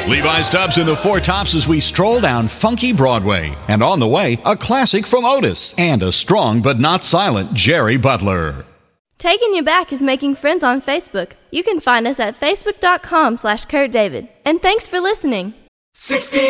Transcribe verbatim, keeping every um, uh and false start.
Levi Stubbs and the Four Tops as we stroll down funky Broadway. And on the way, a classic from Otis and a strong but not silent Jerry Butler. Taking You Back is making friends on Facebook. You can find us at facebook.com slash Kurt David. And thanks for listening. sixteen